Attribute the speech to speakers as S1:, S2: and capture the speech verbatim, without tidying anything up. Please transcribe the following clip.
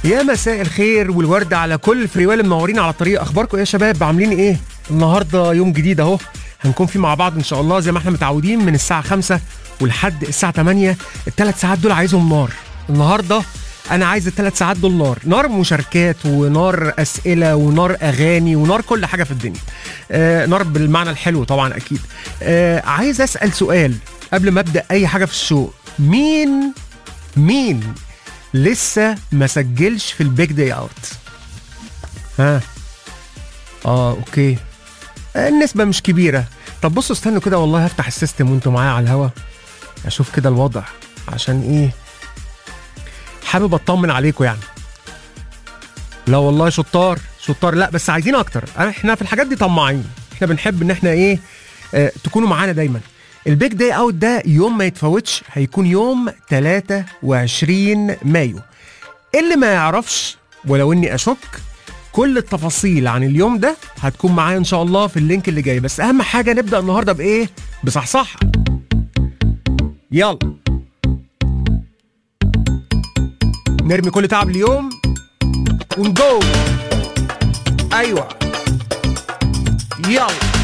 S1: يا مساء الخير والورد على كل الفريوال المنورين على الطريق. اخباركم ايه يا شباب؟ عاملين ايه؟ النهارده يوم جديد اهو، هنكون فيه مع بعض ان شاء الله زي ما احنا متعودين من الساعه خمسة ولحد الساعه تمانية. الثلاث ساعات دول عايزهم نار. النهارده انا عايز الثلاث ساعات دول نار، نار مشاركات ونار اسئله ونار اغاني ونار كل حاجه في الدنيا. آه نار بالمعنى الحلو طبعا اكيد. آه عايز اسال سؤال قبل ما ابدا اي حاجه في الشو. مين مين لسه ما سجلش في البيج داي اوت؟ ها اه اوكي، النسبة مش كبيرة. طب بصوا استنوا كده، والله هفتح السيستم وانتوا معايا على الهوا اشوف كده الوضع، عشان ايه؟ حابب اطمن عليكم يعني. لا والله شطار شطار، لا بس عايزين اكتر. احنا في الحاجات دي طماعين، احنا بنحب ان احنا ايه اه تكونوا معانا دايما. البيج داي اوت ده يوم ما يتفوتش، هيكون يوم تلاتة وعشرين مايو. اللي ما يعرفش ولو اني اشك، كل التفاصيل عن اليوم ده هتكون معايا ان شاء الله في اللينك اللي جاي. بس اهم حاجه نبدا النهارده بايه؟ بصحصح. يلا نرمي كل تعب اليوم ونجو. ايوه يلا.